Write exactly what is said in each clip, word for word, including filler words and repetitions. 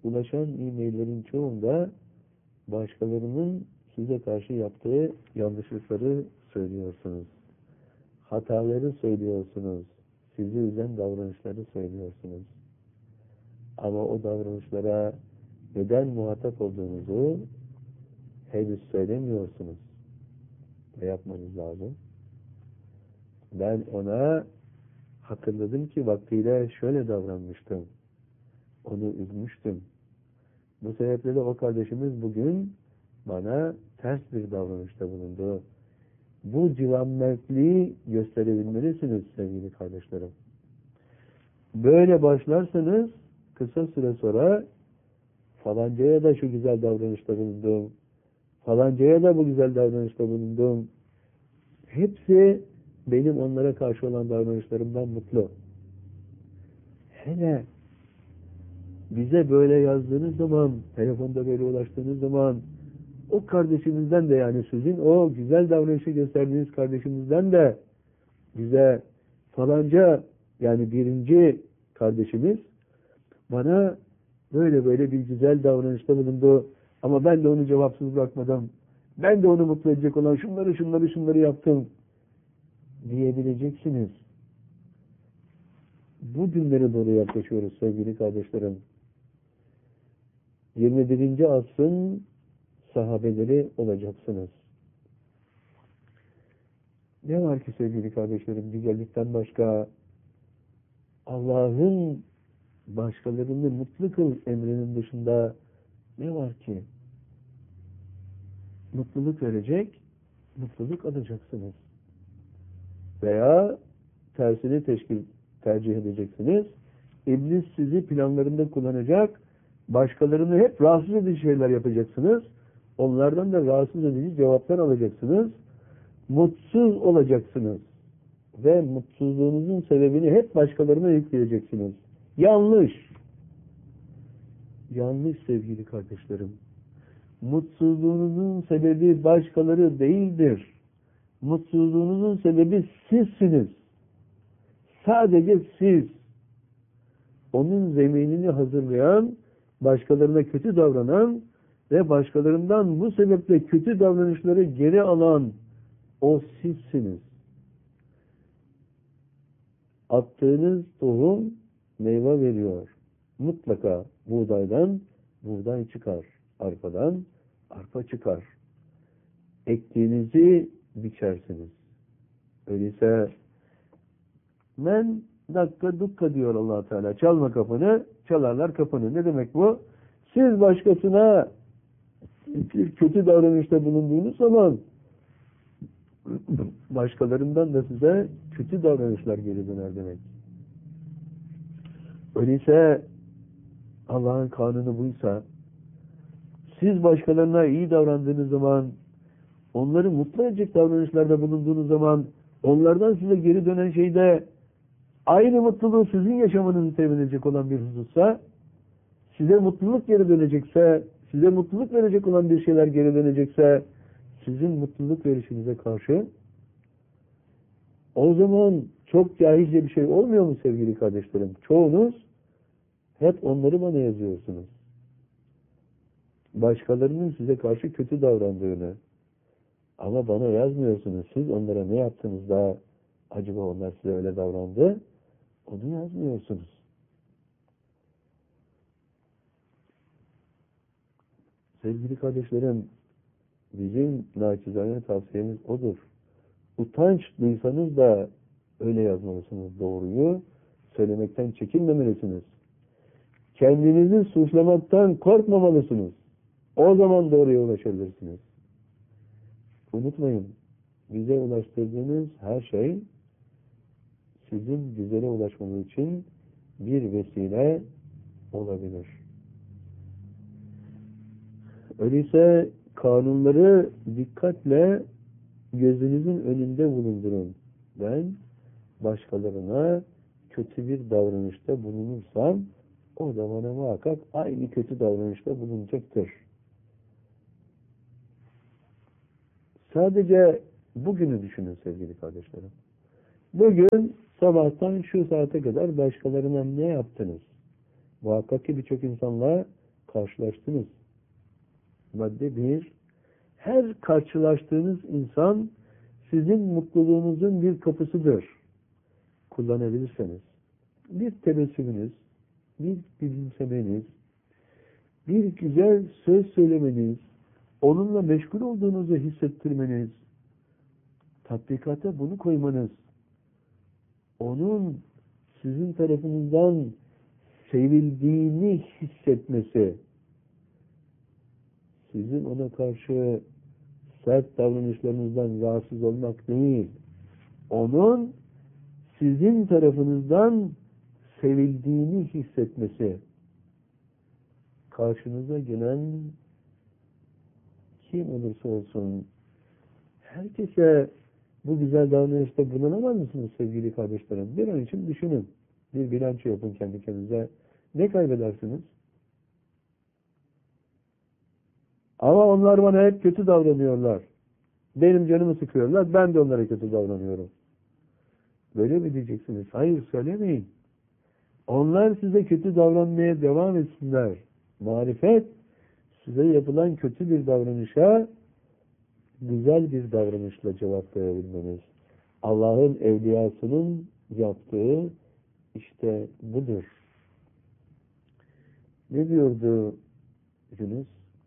ulaşan e-maillerin çoğunda başkalarının size karşı yaptığı yanlışlıkları söylüyorsunuz. Hataları söylüyorsunuz. Sizi üzen davranışları söylüyorsunuz. Ama o davranışlara neden muhatap olduğunuzu henüz söylemiyorsunuz. Ne yapmanız lazım? Ben ona hatırladım ki vaktiyle şöyle davranmıştım. Onu üzmüştüm. Bu sebeple de o kardeşimiz bugün bana ters bir davranışta bulundu. Bu civanmertliği gösterebilmelisiniz sevgili kardeşlerim. Böyle başlarsanız kısa süre sonra falancaya da şu güzel davranışta bulundum. Falancaya da bu güzel davranışta bulundum. Hepsi benim onlara karşı olan davranışlarımdan mutlu. Hele bize böyle yazdığınız zaman, telefonda böyle ulaştığınız zaman o kardeşimizden de, yani sizin o güzel davranışı gösterdiğiniz kardeşimizden de bize falanca, yani birinci kardeşimiz bana böyle böyle bir güzel davranışta bulundu ama ben de onu cevapsız bırakmadım. Ben de onu mutlu edecek olan şunları şunları şunları yaptım diyebileceksiniz. Bu günlere doğru yaklaşıyoruz sevgili kardeşlerim. yirmi birinci asrın sahabeleri olacaksınız. Ne var ki sevgili kardeşlerim, güzellikten başka Allah'ın başkalarını mutlu kıl emrinin dışında ne var ki? Mutluluk verecek, mutluluk alacaksınız. Veya tersini teşkil tercih edeceksiniz. İblis sizi planlarında kullanacak, başkalarını hep rahatsız edici şeyler yapacaksınız. Onlardan da rahatsız edici cevaplar alacaksınız. Mutsuz olacaksınız. Ve mutsuzluğunuzun sebebini hep başkalarına yükleyeceksiniz. Yanlış. Yanlış sevgili kardeşlerim. Mutsuzluğunuzun sebebi başkaları değildir. Mutsuzluğunuzun sebebi sizsiniz. Sadece siz. Onun zeminini hazırlayan, başkalarına kötü davranan ve başkalarından bu sebeple kötü davranışları geri alan o sizsiniz. Attığınız tohum meyve veriyor. Mutlaka buğdaydan buğday çıkar. Arpadan arpa çıkar. Ektiğinizi biçersiniz. Öyleyse men dakika dukka diyor Allah Teala. Çalma kapını, çalarlar kapını. Ne demek bu? Siz başkasına bir kötü davranışta bulunduğunuz zaman başkalarından da size kötü davranışlar geri döner demek. Öyleyse Allah'ın kanunu buysa, siz başkalarına iyi davrandığınız zaman, onları mutlu edecek davranışlarda bulunduğunuz zaman, onlardan size geri dönen şeyde aynı mutluluğu sizin yaşamanızı temin edecek olan bir husussa, size mutluluk geri dönecekse, size mutluluk verecek olan bir şeyler geri dönecekse, sizin mutluluk verişinize karşı, o zaman çok cahilce bir şey olmuyor mu sevgili kardeşlerim? Çoğunuz hep onları bana yazıyorsunuz. Başkalarının size karşı kötü davrandığını, ama bana yazmıyorsunuz. Siz onlara ne yaptınız da acaba onlar size öyle davrandı? Onu yazmıyorsunuz. Sevgili kardeşlerim, bizim naçizane tavsiyemiz odur. Utanç duysanız da öyle yazmalısınız doğruyu. Söylemekten çekinmemelisiniz. Kendinizi suçlamaktan korkmamalısınız. O zaman doğruya ulaşabilirsiniz. Unutmayın, bize ulaştırdığınız her şey sizin güzele ulaşmanız için bir vesile olabilir. Öyleyse kanunları dikkatle gözünüzün önünde bulundurun. Ben başkalarına kötü bir davranışta bulunursam o da bana muhakkak aynı kötü davranışta bulunacaktır. Sadece bugünü düşünün sevgili kardeşlerim. Bugün sabahtan şu saate kadar başkalarına ne yaptınız? Muhakkak ki birçok insanla karşılaştınız. Madde bir, her karşılaştığınız insan sizin mutluluğunuzun bir kapısıdır. Kullanabilirseniz. Bir tebessümünüz, bir gülümsemeniz, bir güzel söz söylemeniz, onunla meşgul olduğunuzu hissettirmeniz, tatbikata bunu koymanız, onun sizin tarafınızdan sevildiğini hissetmesi, sizin ona karşı sert davranışlarınızdan rahatsız olmak değil, onun sizin tarafınızdan sevildiğini hissetmesi, karşınıza gelen kim olursa olsun, herkese bu güzel davranışta bulunamaz mısınız sevgili kardeşlerim? Bir an için düşünün. Bir bilanço yapın kendi kendinize. Ne kaybedersiniz? Ama onlar bana hep kötü davranıyorlar. Benim canımı sıkıyorlar. Ben de onlara kötü davranıyorum. Böyle mi diyeceksiniz? Hayır, söylemeyin. Onlar size kötü davranmaya devam etsinler. Marifet, size yapılan kötü bir davranışa güzel bir davranışla cevap verebilmeniz. Allah'ın evliyasının yaptığı işte budur. Ne diyordu Yunus?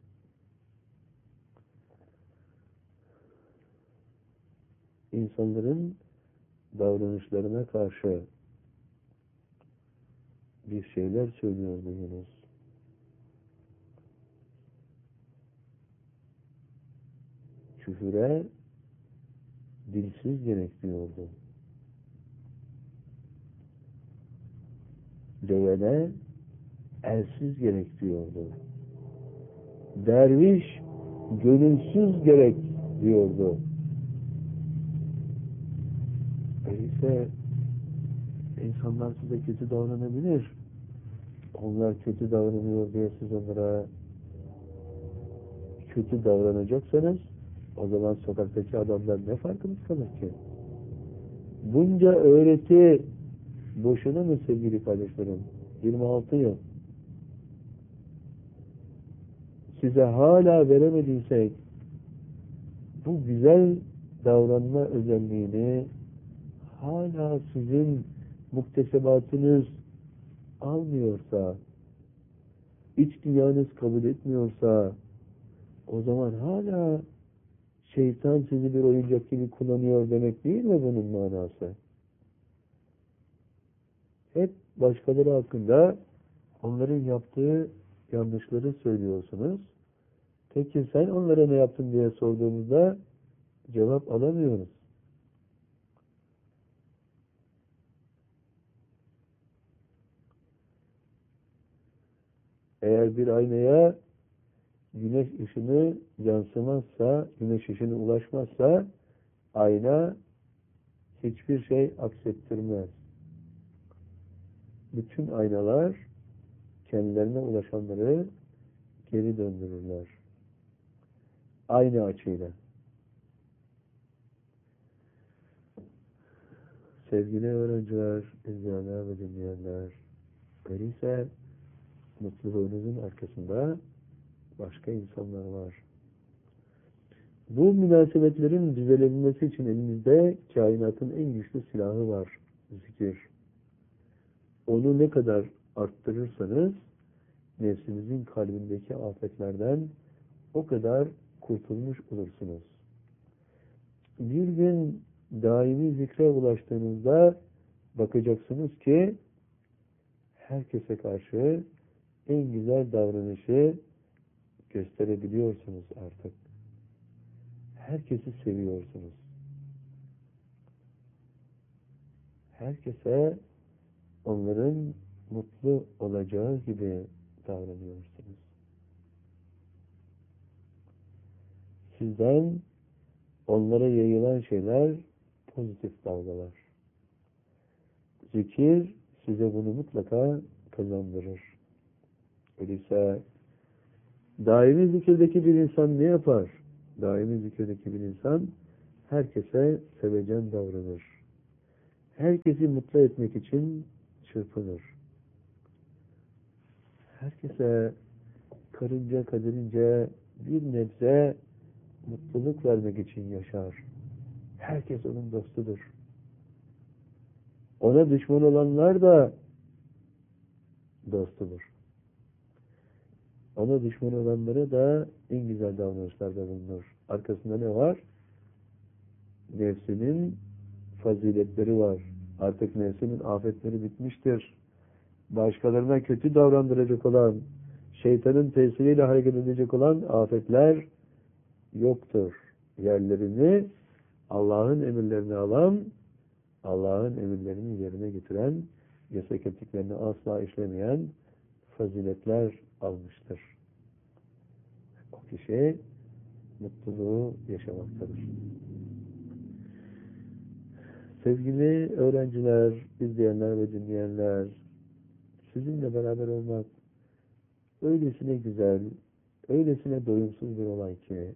İnsanların davranışlarına karşı bir şeyler söylüyordu Yunus. Küfüre dilsiz gerek diyordu. Dövene elsiz gerek diyordu. Derviş gönülsüz gerek diyordu. Öyleyse insanlar size kötü davranabilir. Onlar kötü davranıyor diye siz onlara kötü davranacaksanız o zaman sokaktaki adamlar ne farkınız kalır ki? Bunca öğreti boşuna mı sevgili kardeşlerim? yirmi altı yıl. Size hala veremediysek bu güzel davranma özelliğini hala sizin muktesebatınız almıyorsa, iç dünyanız kabul etmiyorsa, o zaman hala şeytan sizi bir oyuncak gibi kullanıyor demek değil mi bunun manası? Hep başkaları hakkında onların yaptığı yanlışları söylüyorsunuz. Peki sen onlara ne yaptın diye sorduğumuzda cevap alamıyoruz. Eğer bir aynaya güneş ışını yansımazsa, güneş ışını ulaşmazsa ayna hiçbir şey aksettirmez. Bütün aynalar kendilerine ulaşanları geri döndürürler. Aynı açıyla. Sevgili öğrenciler, izleyenler ve dinleyenler, öyleyse mutluluğunuzun arkasında başka insanlar var. Bu münasebetlerin düzelebilmesi için elimizde kainatın en güçlü silahı var. Zikir. Onu ne kadar arttırırsanız nefsinizin kalbindeki afetlerden o kadar kurtulmuş olursunuz. Bir gün daimi zikre ulaştığınızda bakacaksınız ki herkese karşı en güzel davranışı gösterebiliyorsunuz artık. Herkesi seviyorsunuz. Herkese onların mutlu olacağı gibi davranıyorsunuz. Sizden onlara yayılan şeyler pozitif dalgalar. Zikir size bunu mutlaka kazandırır. Öyleyse daimi zikirdeki bir insan ne yapar? Daimi zikirdeki bir insan herkese sevecen davranır. Herkesi mutlu etmek için çırpınır. Herkese karınca kaderince bir nebze mutluluk vermek için yaşar. Herkes onun dostudur. Ona düşman olanlar da dostudur. Ona düşman olanlara da en güzel davranışlarda bulunur. Arkasında ne var? Nefsinin faziletleri var. Artık nefsinin afetleri bitmiştir. Başkalarına kötü davrandıracak olan, şeytanın tesiriyle hareket edecek olan afetler yoktur. Yerlerini Allah'ın emirlerini alan, Allah'ın emirlerini yerine getiren, yasak ettiklerini asla işlemeyen faziletler almıştır. O kişi mutluluğu yaşamaktadır. Sevgili öğrenciler, izleyenler ve dinleyenler, sizinle beraber olmak öylesine güzel, öylesine doyumsuz bir olay ki,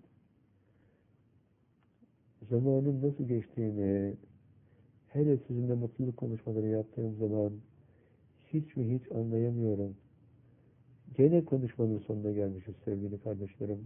zamanın nasıl geçtiğini, hele sizinle mutluluk konuşmaları yaptığım zaman hiç mi hiç anlayamıyorum. Gene konuşmanın sonuna gelmişiz sevgili kardeşlerim.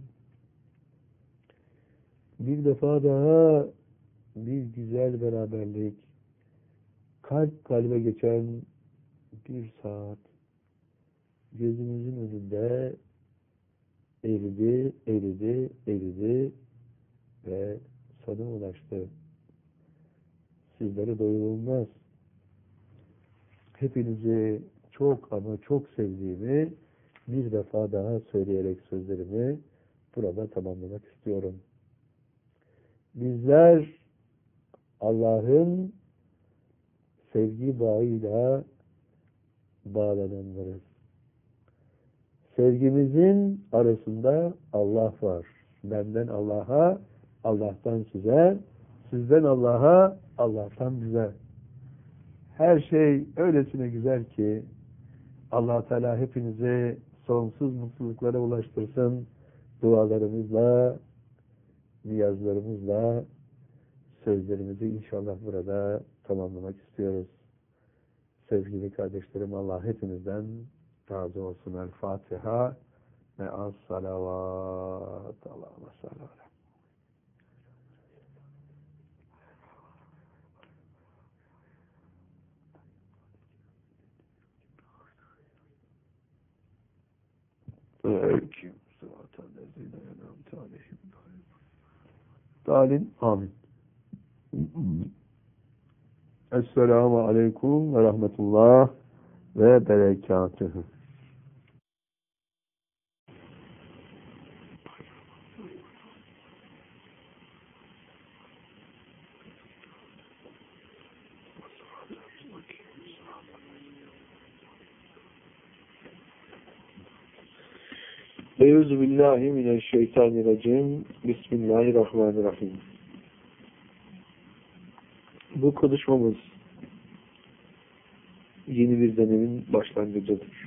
Bir defa daha bir güzel beraberlik, kalp kalbe geçen bir saat gözümüzün önünde eridi, eridi, eridi ve sona ulaştı. Sizlere doyulmaz. Hepinizi çok ama çok sevdiğimi bir defa daha söyleyerek sözlerimi burada tamamlamak istiyorum. Bizler Allah'ın sevgi bağıyla bağlananlarız. Sevgimizin arasında Allah var. Benden Allah'a, Allah'tan size, sizden Allah'a, Allah'tan bize. Her şey öylesine güzel ki Allah Teala hepinizi sonsuz mutluluklara ulaştırsın. Dualarımızla, niyazlarımızla sözlerimizi inşallah burada tamamlamak istiyoruz. Sevgili kardeşlerim, Allah hepinizden razı olsun. El Fatiha ve as-salavat. Allahümme salli ala. Aleyküm sıratal lezine en'amte aleyhim. Dalin. Amin. Esselamu aleyküm ve rahmetullah ve berekatühü. Euzu billahi mineşşeytanirracim. Bismillahirrahmanirrahim. Bu konuşmamız yeni bir dönemin başlangıcıdır.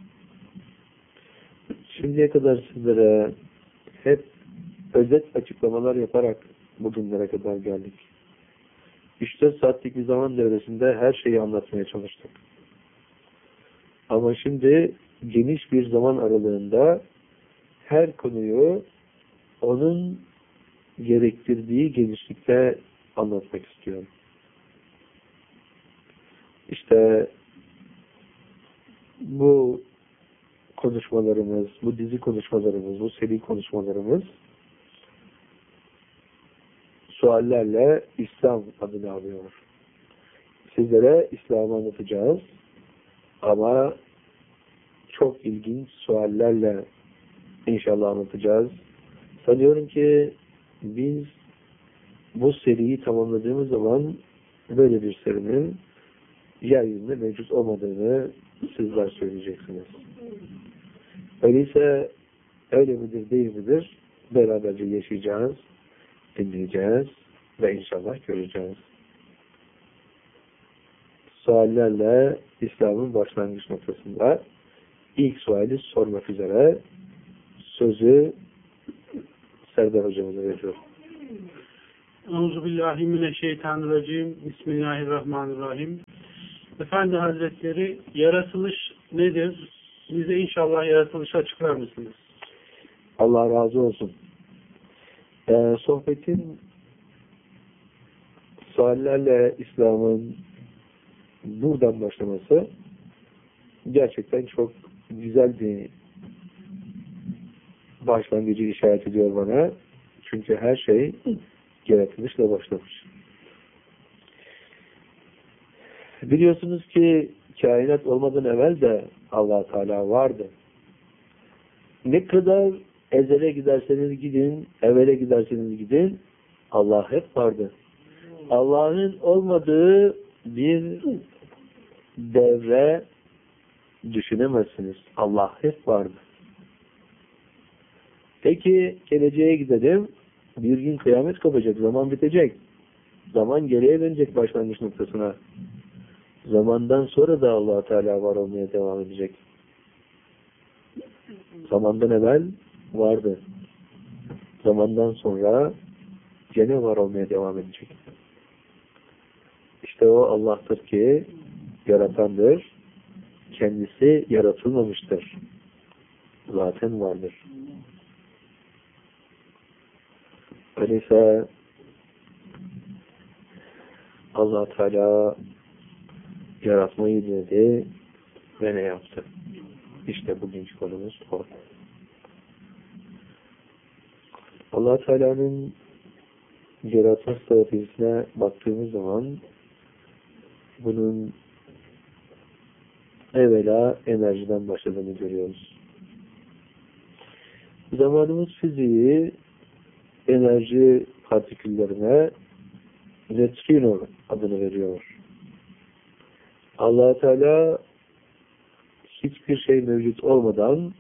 Şimdiye kadar sizlere hep özet açıklamalar yaparak bugünlere kadar geldik. üç dört saatlik bir zaman devresinde her şeyi anlatmaya çalıştık. Ama şimdi geniş bir zaman aralığında her konuyu onun gerektirdiği genişlikte anlatmak istiyorum. İşte bu konuşmalarımız, bu dizi konuşmalarımız, bu seri konuşmalarımız suallerle İslam adını alıyor. Sizlere İslam'ı anlatacağız ama çok ilginç suallerle İnşallah anlatacağız. Sanıyorum ki biz bu seriyi tamamladığımız zaman böyle bir serinin yeryüzünde mevcut olmadığını sizler söyleyeceksiniz. Öyleyse öyle midir değil midir? Beraberce yaşayacağız, dinleyeceğiz ve inşallah göreceğiz. Suallerle İslam'ın başlangıç noktasında ilk suali sormak üzere sözü Serdar hocamıza veriyorum. Euzubillahimineşşeytanirracim. Bismillahirrahmanirrahim. Efendi Hazretleri, yaratılış nedir? Bize inşallah yaratılışı açıklar mısınız? Allah razı olsun. Ee, sohbetin suallerle İslam'ın buradan başlaması gerçekten çok güzel bir başlangıcı işaret ediyor bana. Çünkü her şey yaratılışla başlamış. Biliyorsunuz ki kainat olmadan evvel de Allah Teala vardı. Ne kadar ezele giderseniz gidin, evvele giderseniz gidin, Allah hep vardı. Allah'ın olmadığı bir devre düşünemezsiniz. Allah hep vardı. Peki geleceğe gidelim. Bir gün kıyamet kopacak, zaman bitecek. Zaman geriye dönecek başlangıç noktasına. Zamandan sonra da Allah Teala var olmaya devam edecek. Zamandan evvel vardı. Zamandan sonra gene var olmaya devam edecek. İşte o Allah'tır ki yaratandır. Kendisi yaratılmamıştır. Zaten vardır. Öyleyse Allah Teala yaratmayı diledi ve ne yaptı? İşte bugünkü konumuz o. Allah Teala'nın yaratma stratejisine baktığımız zaman bunun evvela enerjiden başladığını görüyoruz. Zamanımız fiziği enerji partiküllerine nötrino adını veriyor. Allah Teala hiçbir şey mevcut olmadan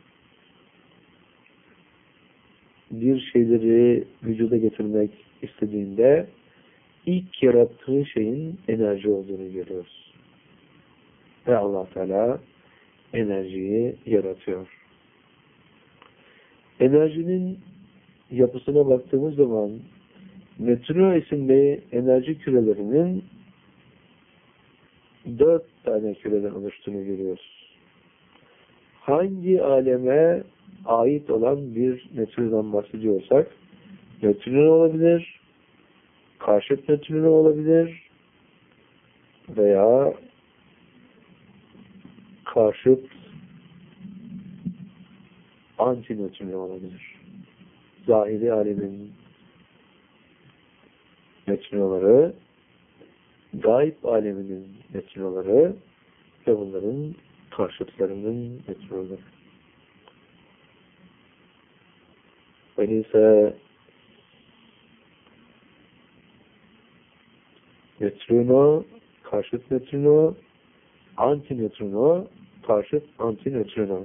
bir şeyleri vücuda getirmek istediğinde ilk yarattığı şeyin enerji olduğunu görüyoruz. Ve Allah Teala enerjiyi yaratıyor. Enerjinin yapısına baktığımız zaman nötrino isimli enerji kürelerinin dört tane küreden oluştuğunu görüyoruz. Hangi aleme ait olan bir nötrinodan bahsediyorsak nötrino olabilir, karşıt nötrino olabilir veya karşıt antinötrino olabilir. Zahiri alemin nötrinoları, gayb aleminin nötrinoları ve bunların karşıtlarının nötrinoları. Öyleyse nötrino, karşıt nötrino, antinötrino, karşıt antinötrino.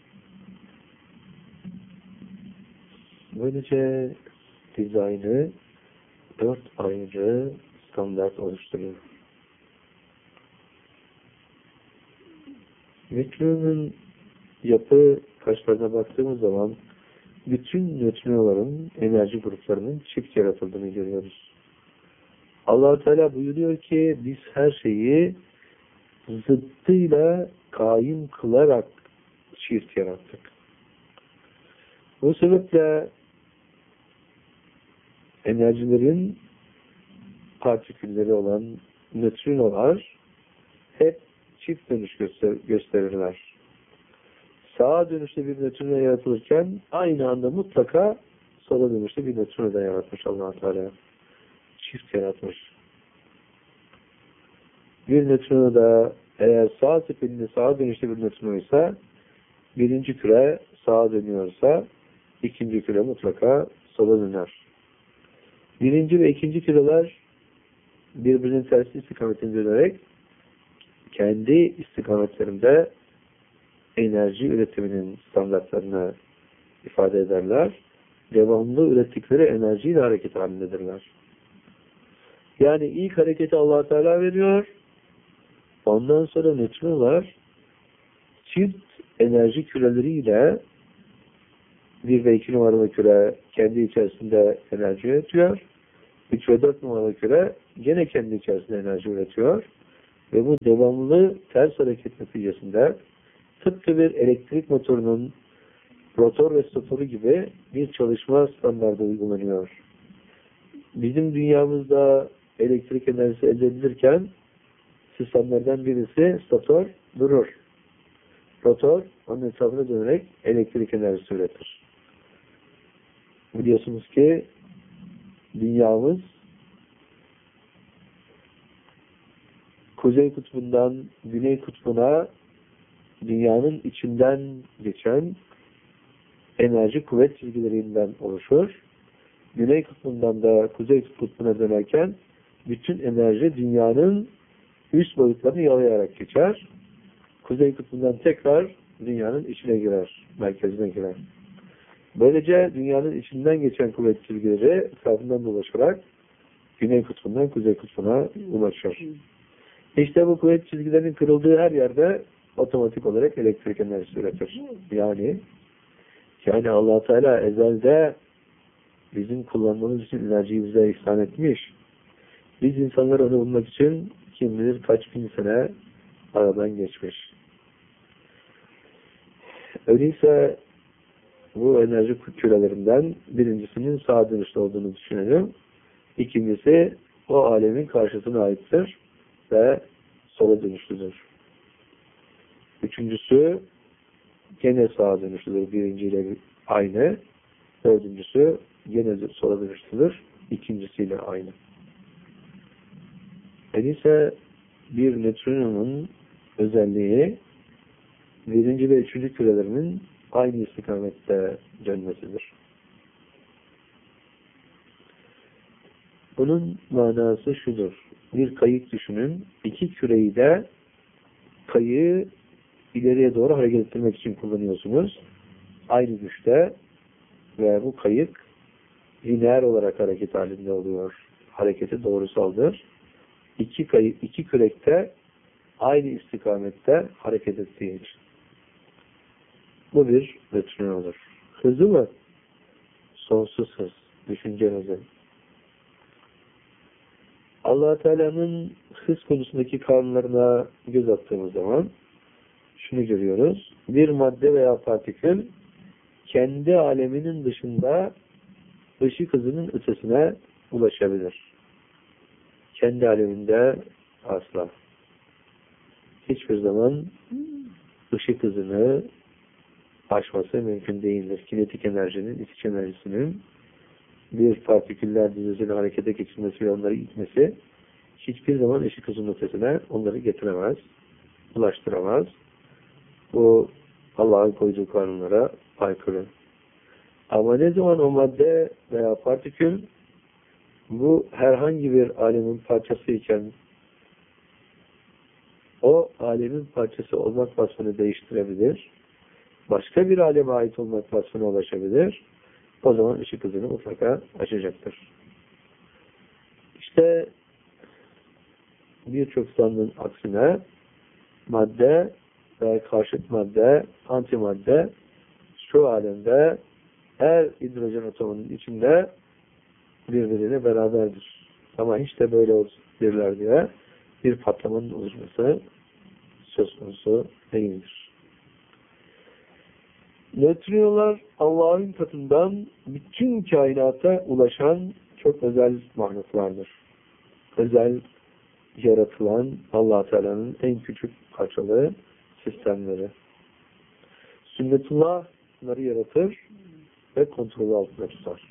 Böylece dizaynı dört ayrı standart oluşturuyor. Nötrinonun yapı taşlarına baktığımız zaman bütün nötrinoların enerji gruplarının çift yaratıldığını görüyoruz. Allah Teala buyuruyor ki biz her şeyi zıttıyla kaim kılarak çift yarattık. Bu sebeple enerjilerin partikülleri olan nötrinolar hep çift dönüş göster gösterirler. Sağa dönüşte bir nötrino yaratılırken aynı anda mutlaka sola dönüşte bir nötrino da yaratmış Allah Teala. Çift yaratmış. Bir nötrino da eğer sağ tepelinde sağa dönüşte bir nötrino ise birinci küre sağa dönüyorsa ikinci küre mutlaka sola döner. Birinci ve ikinci küreler birbirinin tersi istikametine dönerek kendi istikametlerinde enerji üretiminin standartlarını ifade ederler. Devamlı ürettikleri enerjiyle hareket halindedirler. Yani ilk hareketi Allah Teala veriyor. Ondan sonra nötrinolar çift enerji küreleriyle bir ve iki numaralı küre kendi içerisinde enerji üretiyor. üç ve dört numaralı küre gene kendi içerisinde enerji üretiyor. Ve bu devamlı ters hareket neticesinde tıpkı bir elektrik motorunun rotor ve storu gibi bir çalışma standardı uygulanıyor. Bizim dünyamızda elektrik enerjisi elde edilirken sistemlerden birisi stator durur. Rotor onun etrafına dönerek elektrik enerjisi üretir. Biliyorsunuz ki dünyamız Kuzey kutbundan Güney kutbuna dünyanın içinden geçen enerji kuvvet çizgilerinden oluşur. Güney kutbundan da Kuzey kutbuna dönerken bütün enerji dünyanın üst boyutlarını yalayarak geçer. Kuzey kutbundan tekrar dünyanın içine girer, merkezine girer. Böylece dünyanın içinden geçen kuvvet çizgileri etrafından dolaşarak Güney kutbundan Kuzey kutbuna ulaşır. İşte bu kuvvet çizgilerinin kırıldığı her yerde otomatik olarak elektrik enerjisi üretir. Yani yani Allah Teala ezelde bizim kullanmamız için enerjiyi bize ihsan etmiş. Biz insanlar onu bulmak için kim bilir kaç bin sene aradan geçmiş. Öyleyse bu enerji kürelerinden birincisinin sağa dönüşlü olduğunu düşünelim. İkincisi o alemin karşısına aittir ve sola dönüşlüdür. Üçüncüsü gene sağa dönüşlüdür. Birinciyle aynı. Dördüncüsü gene sola dönüşlüdür. İkincisiyle aynı. Öyleyse bir nötronun özelliği birinci ve üçüncü kürelerinin aynı istikamette dönmesidir. Bunun manası şudur. Bir kayık düşünün. İki küreyi de kayığı ileriye doğru hareket ettirmek için kullanıyorsunuz. Aynı güçte ve bu kayık lineer olarak hareket halinde oluyor. Hareketi doğrusaldır. İki kayık, iki kürekte aynı istikamette hareket ettiği için. Bu bir nötron olur. Hızı mı? Sonsuz hız. Düşünce hızı. Allah Teala'nın hız konusundaki kanunlarına göz attığımız zaman şunu görüyoruz. Bir madde veya partikül kendi aleminin dışında ışık hızının ötesine ulaşabilir. Kendi aleminde asla. Hiçbir zaman ışık hızını aşması mümkün değildir. Kinetik enerjinin, itiş enerjisinin bir partiküller dizisini harekete geçirmesi ve onları itmesi hiçbir zaman ışık hızının ötesine onları getiremez, ulaştıramaz. Bu Allah'ın koyduğu kanunlara aykırı. Ama ne zaman o madde veya partikül bu herhangi bir alemin parçası iken o alemin parçası olmak vasfını değiştirebilir, başka bir aleme ait olmak vasfına ulaşabilir, o zaman ışık hızını mutlaka aşacaktır. İşte birçok zannın aksine madde ve karşıt madde, antimadde şu alemde her hidrojen atomunun içinde birbirine beraberdir. Ama hiç de böyle olurlar diye bir patlamanın oluşması söz konusu değildir. Nötronlar Allah'ın katından bütün kainata ulaşan çok özel mahluklardır. Özel yaratılan Allah Teala'nın en küçük parçalı sistemleri. Sünnetullah bunları yaratır ve kontrolü altında tutar.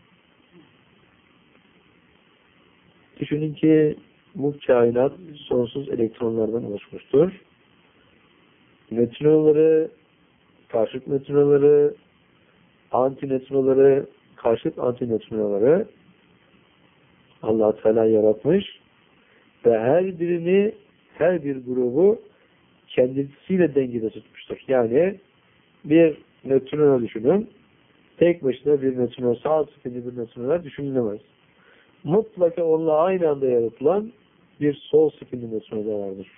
Düşünün ki bu kainat sonsuz elektronlardan oluşmuştur. Nötronları, karşıt nötronları, antinötronları, karşıt antinötronları Allah Teala yaratmış ve her birini, her bir grubu kendisiyle dengede tutmuştur. Yani bir nötronu düşünün, tek başına bir nötron, sağ spinli bir nötronlar düşünülemez. Mutlaka onunla aynı anda yaratılan bir sol spinli nötron da vardır.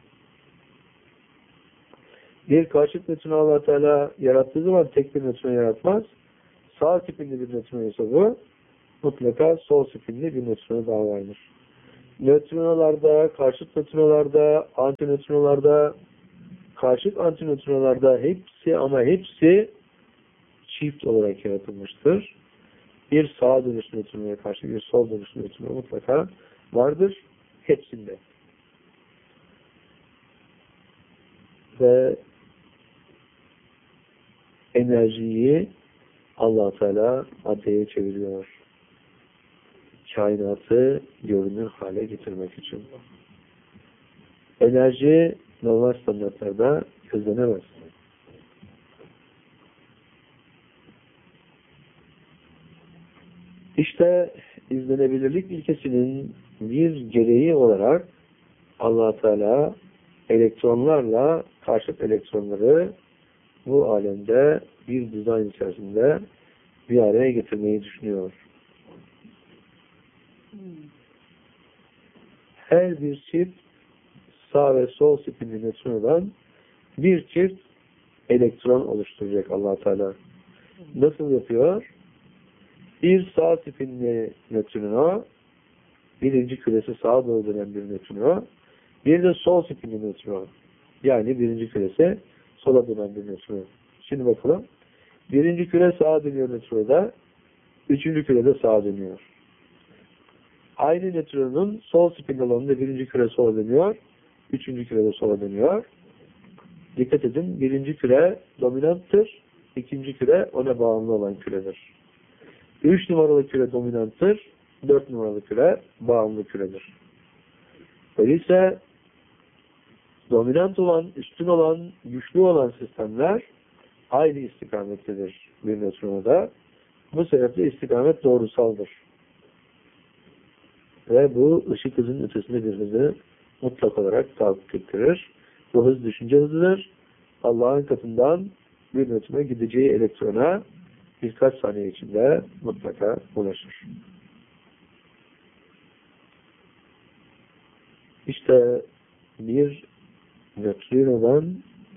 Bir karşıt nötronu Allah Teala yarattığı zaman tek bir nötron yaratmaz. Sağ spinli bir nötron ise bu, mutlaka sol spinli bir nötron daha vardır. Nötronolarda, karşıt nötronolarda, antinötronolarda, karşıt antinötronolarda hepsi ama hepsi çift olarak yaratılmıştır. Bir sağa dönüş nötrününe karşı bir sol dönüş nötrünü mutlaka vardır. Hepsinde. Ve enerjiyi Allah Teala maddeye çeviriyor. Kainatı görünür hale getirmek için. Enerji normal standartlarda gözlenemez. İşte izlenebilirlik ilkesinin bir gereği olarak Allah Teala elektronlarla karşıt elektronları bu alemde bir dizayn içerisinde bir araya getirmeyi düşünüyor. Her bir çift sağ ve sol spinli nötrinodan bir çift elektron oluşturacak Allah Teala. Nasıl yapıyor? Bir sağ spinli nötrino, birinci küresi sağa doğru dönen bir nötrino, bir de sol spinli nötrino. Yani birinci küresi sola dönen bir nötrino. Şimdi bakalım. Birinci küre sağa dönüyor nötrinoda, üçüncü küre de sağa dönüyor. Aynı nötronun sol spinli olanında birinci küre sola dönüyor, üçüncü küre de sola dönüyor. Dikkat edin, birinci küre dominanttır, ikinci küre ona bağımlı olan küredir. Üç numaralı küre dominanttır, dört numaralı küre bağımlı küredir. Öyleyse dominant olan, üstün olan, güçlü olan sistemler aynı istikamettedir bir nötrinoda. Bu sebeple istikamet doğrusaldır. Ve bu ışık hızının ötesinde bir hızı mutlak olarak tahakkuk ettirir. Bu hız düşünce hızıdır. Allah'ın katından bir nötrino gideceği elektrona birkaç saniye içinde mutlaka ulaşır. İşte bir nötrinodan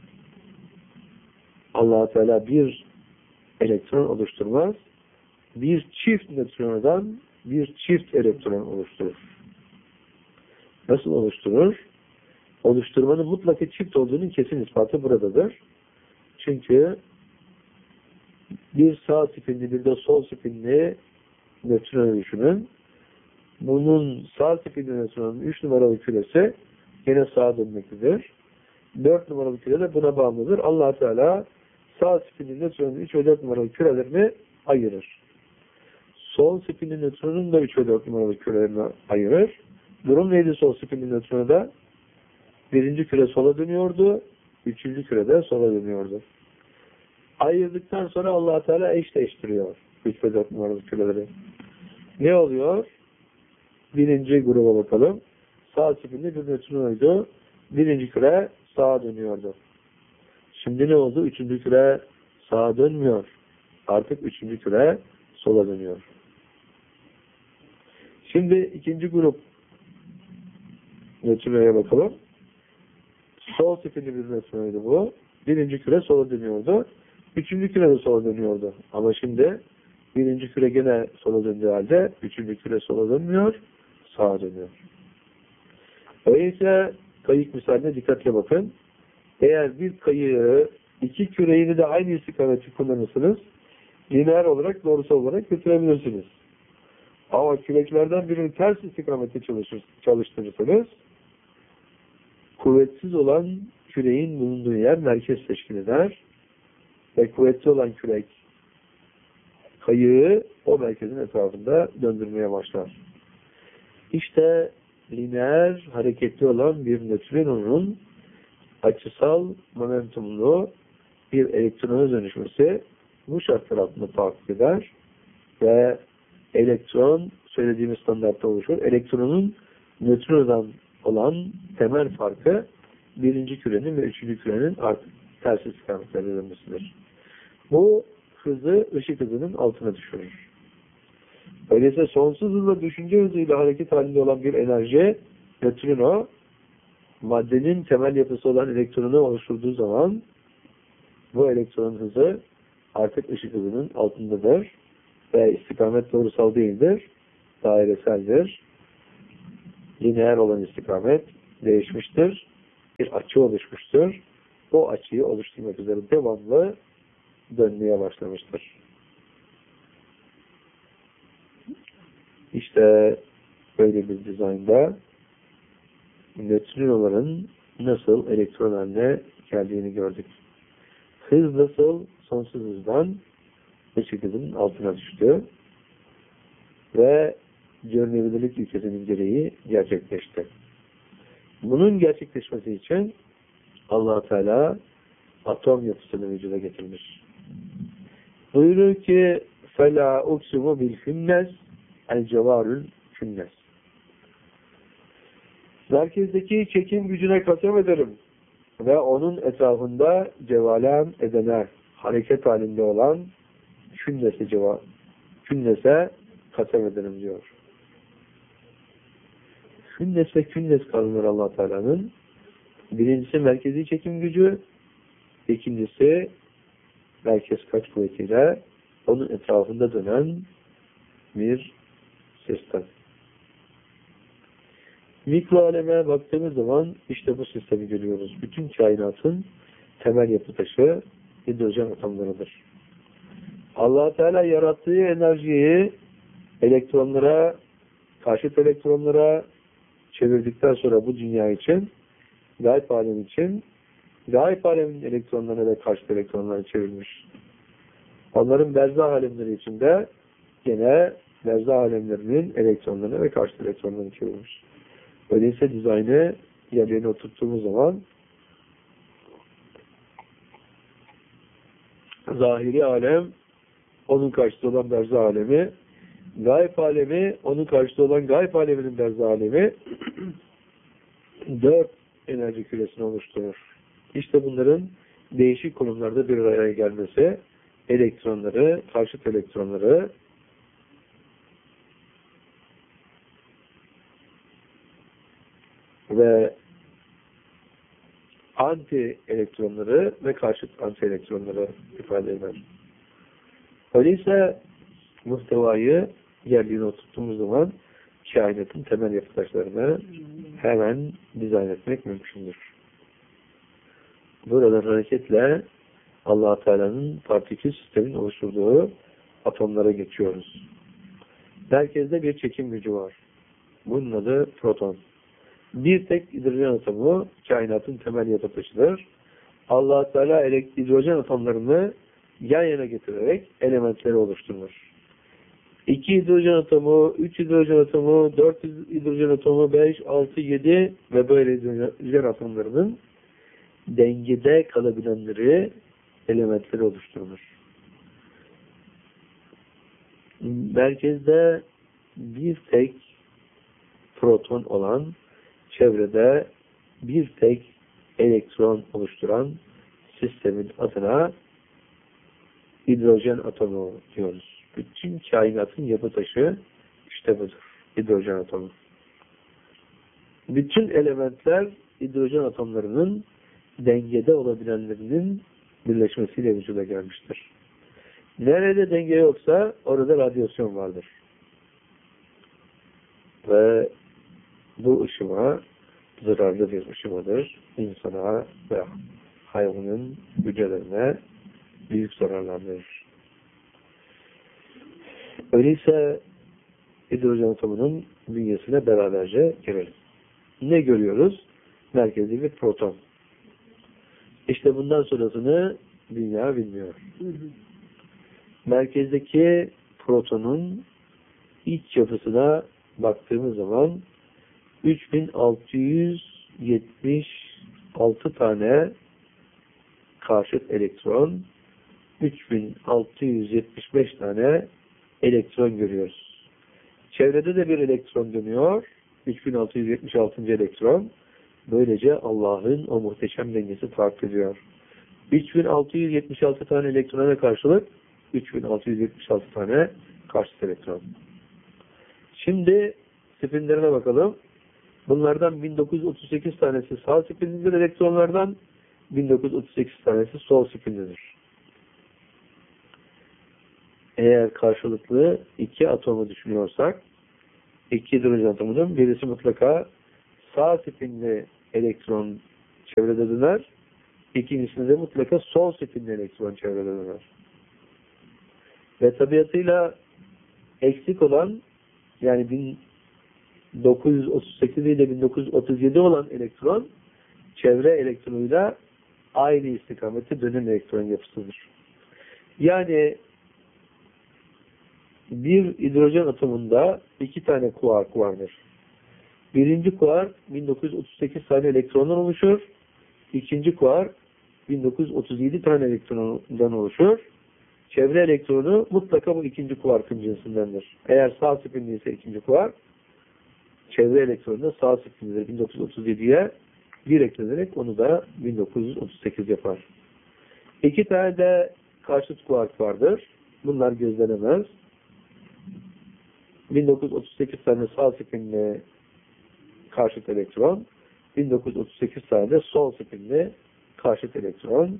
Allah Teala bir elektron oluşturmaz. Bir çift nötrinodan bir çift elektron oluşturur. Nasıl oluşturur? Oluşturmanın mutlaka çift olduğunun kesin ispatı buradadır. Çünkü bir sağ spinli bir de sol spinli nötrino düşünün. Bunun sağ spinli nötronun üç numaralı küresi yine sağa dönmektedir. dört numaralı küre de buna bağımlıdır. Allah Teala sağ spinli nötronun üç ve dört numaralı kürelerini ayırır. Sol spinli nötronun da üç ve dört numaralı kürelerini ayırır. Durum neydi sol spinli nötronoda? Birinci küre sola dönüyordu, üçüncü küre de sola dönüyordu. Ayırdıktan sonra Allah Teala eşleştiriyor üç ve dört numaralı küreleri. Ne oluyor? Birinci gruba bakalım. Sağ spinli bir nötrinoydu. Birinci küre sağa dönüyordu. Şimdi ne oldu? Üçüncü küre sağa dönmüyor. Artık üçüncü küre sola dönüyor. Şimdi ikinci grup nötrinoya bakalım. Sol spinli bir nötrinoydu bu. Birinci küre sola dönüyordu. Üçüncü küre de sola dönüyordu. Ama şimdi birinci küre gene sola döndüğü halde üçüncü küre sola dönmüyor, sağa dönüyor. Öyleyse kayık misaline dikkatle bakın. Eğer bir kayığı iki küreğini de aynı istikameti kullanırsınız, lineer olarak, doğrusal olarak götürebilirsiniz. Ama küreklerden birini ters istikamette çalışır, çalıştırırsanız kuvvetsiz olan küreğin bulunduğu yer merkez teşkil eder ve kuvvetli olan kürek kayığı o merkezin etrafında döndürmeye başlar. İşte lineer hareketli olan bir nötrinonun açısal momentumlu bir elektrona dönüşmesi bu şartlar altında tahakkuk eder ve elektron söylediğimiz standartta oluşur. Elektronun nötrinodan olan temel farkı birinci kürenin ve üçüncü kürenin artık ters istikametlerde dönmesidir. Bu hızı ışık hızının altına düşürür. Öyleyse sonsuz hızla düşünce hızıyla hareket halinde olan bir enerji, nötrino, maddenin temel yapısı olan elektronu oluşturduğu zaman bu elektronun hızı artık ışık hızının altındadır ve istikamet doğrusal değildir, daireseldir. Lineer olan istikamet değişmiştir. Bir açı oluşmuştur. O açıyı oluşturmak üzere devamlı dönmeye başlamıştır. İşte böyle bir dizaynda nötrinoların nasıl elektron haline geldiğini gördük. Hız nasıl sonsuz hızdan ışık hızının altına düştü ve görünebilirlik ilkesinin gereği gerçekleşti. Bunun gerçekleşmesi için Allah Teala atom yapısını vücuda getirmiş. Buyuruyor ki فَلَا اُقْسِمُ بِالْخِنَّسِ الْجَوَارُ الْخِنَّسِ Merkezdeki çekim gücüne kasem ederim ve onun etrafında cevalem edene, hareket halinde olan künnesi ceva, künnese kasem ederim diyor. Künnes ve künnes kavramları Allah Teala'nın. Birincisi merkezi çekim gücü, ikincisi merkez kaç kuvvetiyle onun etrafında dönen bir sistem. Mikro aleme baktığımız zaman işte bu sistemi görüyoruz. Bütün kainatın temel yapı taşı hidrojen atomlarıdır. Allah Teala yarattığı enerjiyi elektronlara, karşıt elektronlara çevirdikten sonra bu dünya için, gayb alem için, gayb alemin elektronlarına ve karşıt elektronlarına çevirmiş. Onların berzah alemleri içinde gene berzah alemlerinin elektronlarına ve karşıt elektronlarını çevirmiş. Öyleyse dizaynı yerlerine oturttuğumuz zaman zahiri alem onun karşıtı olan berzah alemi, gayb alemi onun karşıtı olan gayb aleminin berzah alemi dört enerji küresini oluşturur. İşte bunların değişik konumlarda bir araya gelmesi, elektronları, karşıt elektronları ve anti elektronları ve karşıt anti elektronları ifade eder. Öyleyse muhtevayı yerliğine oturttuğumuz zaman kainatın temel yapı taşlarını hemen dizayn etmek mümkündür. Buradan hareketle Allah Teala'nın partikül sistemin oluşturduğu atomlara geçiyoruz. Merkezde bir çekim gücü var. Bunun adı proton. Bir tek hidrojen atomu kainatın temel yapı taşıdır. Allah Teala hidrojen atomlarını yan yana getirerek elementleri oluşturur. İki hidrojen atomu, üç hidrojen atomu, dört hidrojen atomu, beş, altı, yedi ve böyle hidrojen atomlarının dengede kalabilenleri, elementleri oluşturulur. Merkezde bir tek proton olan, çevrede bir tek elektron oluşturan sistemin adına hidrojen atomu diyoruz. Bütün kainatın yapı taşı işte budur. Hidrojen atomu. Bütün elementler hidrojen atomlarının dengede olabilenlerinin birleşmesiyle vücuda gelmiştir. Nerede denge yoksa orada radyasyon vardır. Ve bu ışıma zararlı bir ışımadır. İnsana ve hayvanın hücrelerine büyük zararlar verir. Öyleyse hidrojen atomunun bünyesine beraberce girelim. Ne görüyoruz? Merkezi bir proton. İşte bundan sonrasını dünya bilmiyor. Hı hı. Merkezdeki protonun iç yapısına baktığımız zaman üç bin altı yüz yetmiş altı tane karşıt elektron, üç bin altı yüz yetmiş beş tane elektron görüyoruz. Çevrede de bir elektron dönüyor. üç bin altı yüz yetmiş altı. elektron. Böylece Allah'ın o muhteşem dengesi fark ediyor. üç bin altı yüz yetmiş altı tane elektrona karşılık üç bin altı yüz yetmiş altı tane karşıt elektron. Şimdi spinlerine bakalım. Bunlardan bin dokuz yüz otuz sekiz tanesi sağ spinlidir elektronlardan, bin dokuz yüz otuz sekiz tanesi sol spinlidir. Eğer karşılıklı iki atomu düşünüyorsak, iki hidrojen atomunun birisi mutlaka sağ spinli elektron çevrede döner, İkincisinde de mutlaka sol spinli elektron çevrede döner. Ve tabiatıyla eksik olan, yani bin dokuz yüz otuz sekiz ile bin dokuz yüz otuz yedi olan elektron çevre elektronuyla aynı istikamette dönen elektron yapısıdır. Yani bir hidrojen atomunda iki tane kuark vardır. Birinci kuark bin dokuz yüz otuz sekiz tane elektrondan oluşur. İkinci kuark bin dokuz yüz otuz yedi tane elektrondan oluşur. Çevre elektronu mutlaka bu ikinci kuarkın cinsindendir. Eğer sağ spinli ise ikinci kuark, çevre elektronu da sağ spinlidir. bin dokuz yüz otuz yediye bir eklenerek onu da bin dokuz yüz otuz sekiz yapar. İki tane de karşıt kuark vardır. Bunlar gözlenemez. bin dokuz yüz otuz sekiz tane sağ spinli karşıt elektron, bin dokuz yüz otuz sekiz tane de sol spinli karşıt elektron,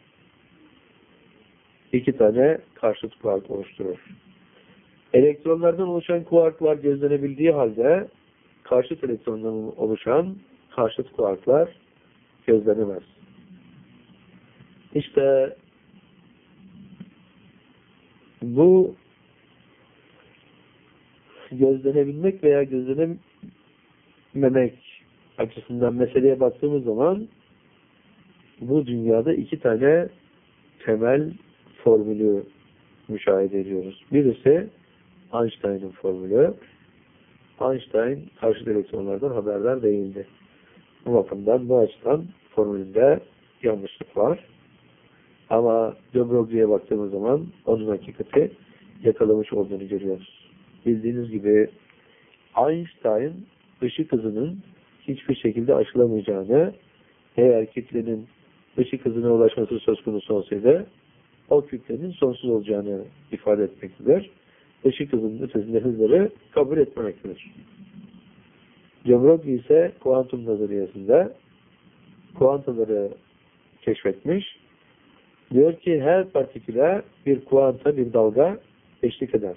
iki tane karşıt kuark oluşturur. Elektronlardan oluşan kuarklar gözlenebildiği halde karşıt elektrondan oluşan karşıt kuarklar gözlenemez. İşte bu gözlenebilmek veya gözlenememek açısından meseleye baktığımız zaman bu dünyada iki tane temel formülü müşahede ediyoruz. Birisi Einstein'ın formülü. Einstein karşıt elektronlardan haberdar değildi. Bu bakımdan, bu açıdan formülünde yanlışlık var. Ama de Broglie'ye baktığımız zaman onun hakikati yakalamış olduğunu görüyoruz. Bildiğiniz gibi Einstein ışık hızının hiçbir şekilde aşılamayacağını, eğer kütlenin ışık hızına ulaşması söz konusu olsaydı o kütlenin sonsuz olacağını ifade etmektedir. Işık hızının ötesinde hızları kabul etmemektedir. de Broglie ise kuantum nazariyesinde kuantaları keşfetmiş. Diyor ki her partiküle bir kuanta, bir dalga eşlik eder.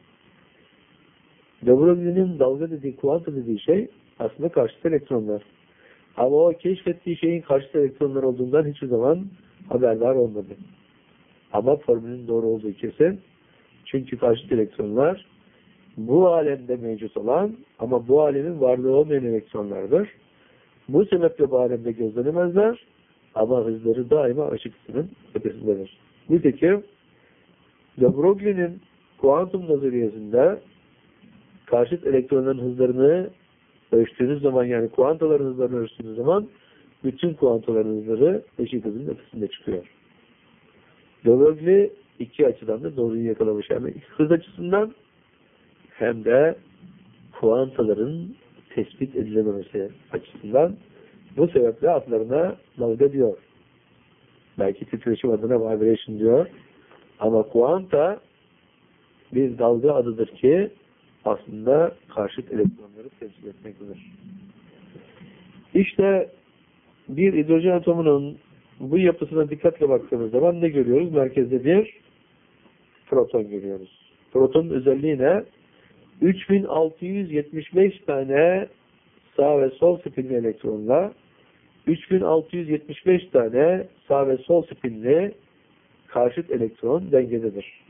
de Broglie'nin dalga dediği, kuanta dediği şey aslında karşıt elektronlar. Ama o keşfettiği şeyin karşıt elektronlar olduğundan hiçbir zaman haberdar olmadı. Ama formülün doğru olduğu kesin. Çünkü karşıt elektronlar bu alemde mevcut olan ama bu alemin varlığı olmayan elektronlardır. Bu sebeple bu alemde gözlenemezler ama hızları daima ışık hızının ötesindedir. Nitekim de Broglie'nin kuantum nazariyesinde karşıt elektronların hızlarını ölçtüğünüz zaman, yani kuantaların hızlarını ölçtüğünüz zaman bütün kuantaların hızları ışık hızının ötesinde çıkıyor. de Broglie iki açıdan da doğruyu yakalamış. Hem hız açısından hem de kuantaların tespit edilememesi açısından. Bu sebeple adlarına dalga diyor. Belki titreşim adına vibration diyor. Ama kuanta bir dalga adıdır ki aslında karşıt elektronları temsil etmektedir. İşte bir hidrojen atomunun bu yapısına dikkatle baktığımız zaman ne görüyoruz? Merkezde bir proton görüyoruz. Protonun özelliği ne? üç bin altı yüz yetmiş beş tane sağ ve sol spinli elektronla üç bin altı yüz yetmiş beş tane sağ ve sol spinli karşıt elektron dengededir.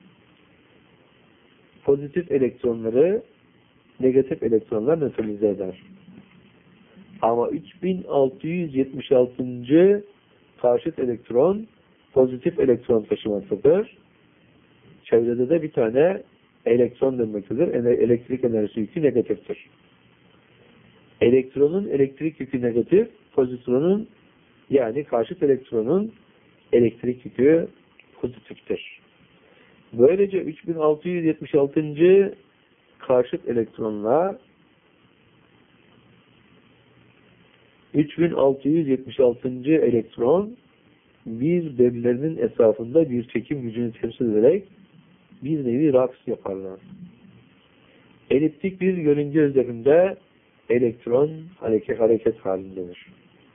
Pozitif elektronları negatif elektronlar nötralize eder. Ama üç bin altı yüz yetmiş altıncı karşıt elektron pozitif elektron taşımaktadır. Çevrede de bir tane elektron dönmektedir. Elektrik enerjisi yükü negatiftir. Elektronun elektrik yükü negatif, pozitronun yani karşıt elektronun elektrik yükü pozitiftir. Böylece üç bin altı yüz yetmiş altıncı karşıt elektronla üç bin altı yüz yetmiş altıncı elektron birbirlerinin etrafında bir çekim gücünü temsil ederek bir nevi raks yaparlar. Eliptik bir yörünge üzerinde elektron hareket, hareket halindedir.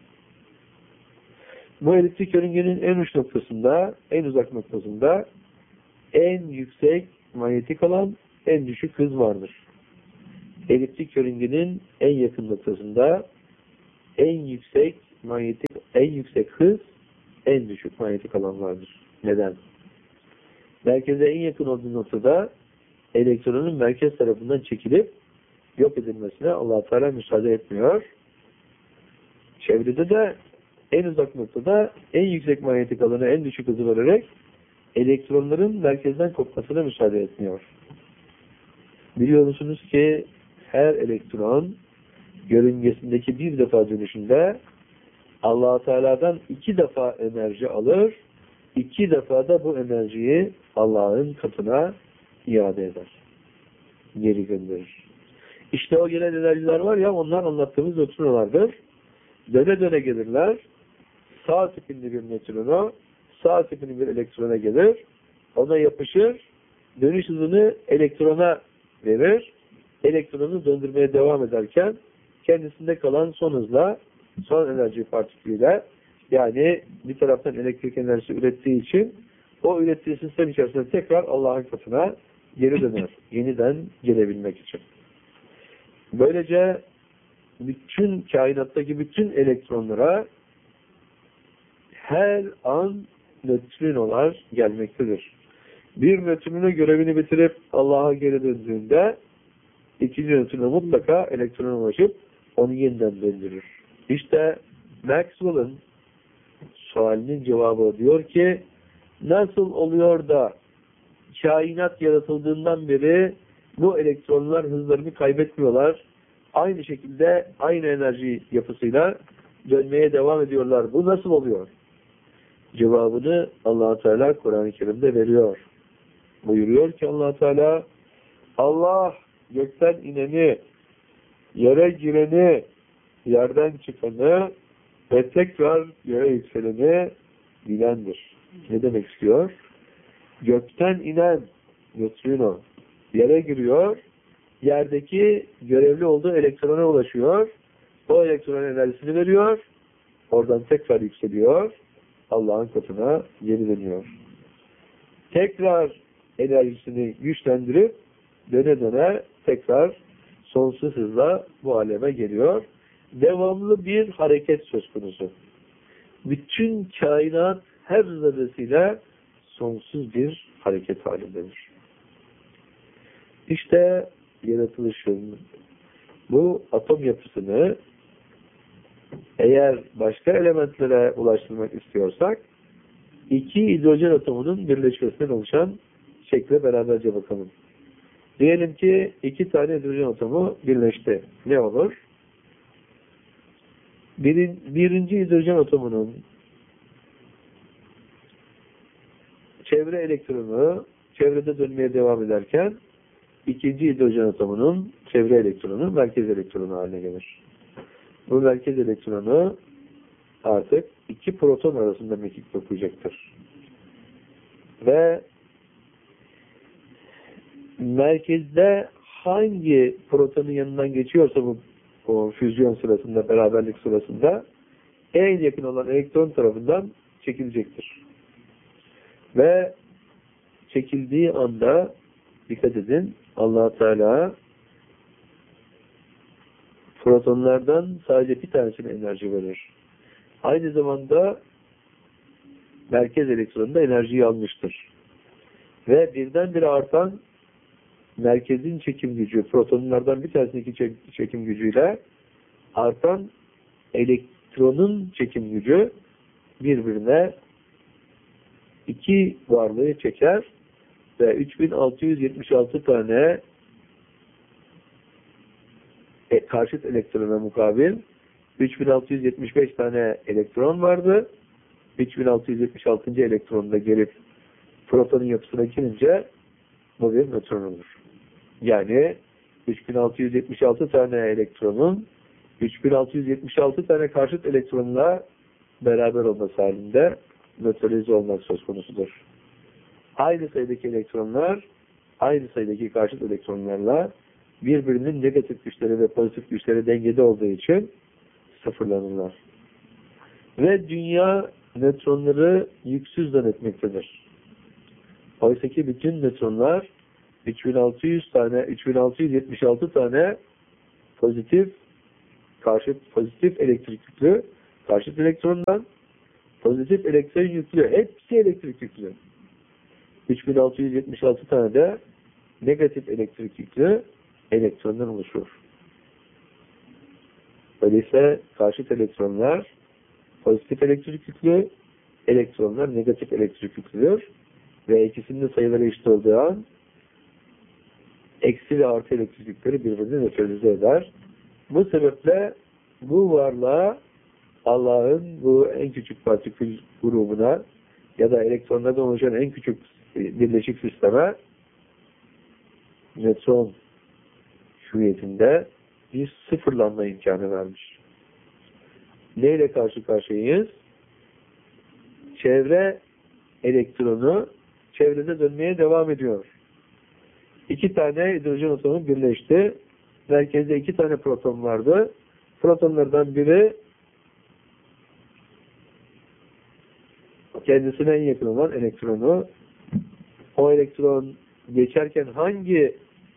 Bu eliptik yörüngenin en uç noktasında, en uzak noktasında en yüksek manyetik alan, en düşük hız vardır. Eliptik yörüngenin en yakın noktasında en yüksek manyetik, en yüksek hız, en düşük manyetik alanlardır. Neden? Merkeze en yakın olduğu noktada elektronun merkez tarafından çekilip yok edilmesine Allah Teala müsaade etmiyor. Çevrede de en uzak noktada en yüksek manyetik alana en düşük hızı vererek elektronların merkezden kopmasına müsaade etmiyor. Biliyor musunuz ki her elektron yörüngesindeki bir defa dönüşünde Allah Teala'dan iki defa enerji alır, iki defa da bu enerjiyi Allah'ın katına iade eder. Geri gönderir. İşte o gelen enerjiler var ya, onlar anlattığımız nötrinolardır. Döne döne gelirler. Sağ tipinde bir nötrino, sağ tipinde bir elektrona gelir. Ona yapışır. Dönüş hızını elektrona verir. Elektronu döndürmeye devam ederken kendisinde kalan son hızla, son enerji partikülüyle, yani bir taraftan elektrik enerjisi ürettiği için o ürettiği sistem içerisinde tekrar Allah'ın katına geri döner. Yeniden gelebilmek için. Böylece bütün kainattaki bütün elektronlara her an nötrinolar gelmektedir. Bir nötrino görevini bitirip Allah'a geri döndüğünde ikinci nötrino mutlaka elektrona ulaşıp onu yeniden döndürür. İşte Maxwell'ın sualinin cevabı diyor ki, nasıl oluyor da kainat yaratıldığından beri bu elektronlar hızlarını kaybetmiyorlar, aynı şekilde aynı enerji yapısıyla dönmeye devam ediyorlar. Bu nasıl oluyor? Cevabını Allah Teala Kur'an-ı Kerim'de veriyor. Buyuruyor ki Allah Teala, Allah gökten ineni, yere gireni, yerden çıkanı ve tekrar yere yükseleni bilendir. Ne demek istiyor? Gökten inen nötrino yere giriyor, yerdeki görevli olduğu elektrona ulaşıyor, o elektron enerjisini veriyor, oradan tekrar yükseliyor, Allah'ın katına geri dönüyor. Tekrar enerjisini güçlendirip döne döne tekrar sonsuz hızla bu aleme geliyor. Devamlı bir hareket söz konusu. Bütün kainat her zerresiyle sonsuz bir hareket halindedir. İşte yaratılışın bu atom yapısını eğer başka elementlere ulaştırmak istiyorsak iki hidrojen atomunun birleşmesinden oluşan şekle beraberce bakalım. Diyelim ki iki tane hidrojen atomu birleşti. Ne olur? Birin, birinci hidrojen atomunun çevre elektronu çevrede dönmeye devam ederken ikinci hidrojen atomunun çevre elektronu merkez elektronu haline gelir. Bu merkez elektronu artık iki proton arasında mekik dokuyacaktır. Ve merkezde hangi protonun yanından geçiyorsa bu o füzyon sırasında, beraberlik sırasında en yakın olan elektron tarafından çekilecektir. Ve çekildiği anda dikkat edin, Allah Teala protonlardan sadece bir tanesine enerji verir. Aynı zamanda merkez elektronunda enerjiyi almıştır. Ve birdenbire artan merkezin çekim gücü, protonlardan bir tanesindeki çekim gücüyle artan elektronun çekim gücü birbirine iki varlığı çeker ve üç bin altı yüz yetmiş altı tane e, karşıt elektrona mukabil üç bin altı yüz yetmiş beş tane elektron vardı. üç bin altı yüz yetmiş altıncı elektronda gelip protonun yapısına girince bu bir nötron olur. Yani üç bin altı yüz yetmiş altı tane elektronun üç bin altı yüz yetmiş altı tane karşıt elektronla beraber olması halinde nötralize olmak söz konusudur. Aynı sayıdaki elektronlar aynı sayıdaki karşıt elektronlarla birbirinin negatif güçleri ve pozitif güçleri dengede olduğu için sıfırlanırlar. Ve dünya nötronları yüksüz zannetmektedir. Oysa ki bütün nötronlar üç bin altı yüz tane, üç bin altı yüz yetmiş altı tane pozitif karşıt pozitif elektrik yüklü karşıt elektrondan pozitif elektron yüklü. Hepsi elektrik yüklü. üç bin altı yüz yetmiş altı tane de negatif elektrik yüklü elektrondan oluşur. Öyleyse karşıt elektronlar pozitif elektrik yüklü, elektronlar negatif elektrik yüklüdür. Ve ikisinin de sayıları eşit olduğu an eksi ve artı elektrik yükleri birbirini nötralize eder. Bu sebeple bu varlığa Allah'ın bu en küçük partikül grubuna ya da elektronlardan oluşan en küçük birleşik sisteme nötron hüviyetinde bir sıfırlanma imkanı vermiş. Neyle karşı karşıyayız? Çevre elektronu çevrede dönmeye devam ediyor. İki tane hidrojen atomu birleşti. Merkezde iki tane proton vardı. Protonlardan biri kendisine en yakın olan elektronu, o elektron geçerken hangi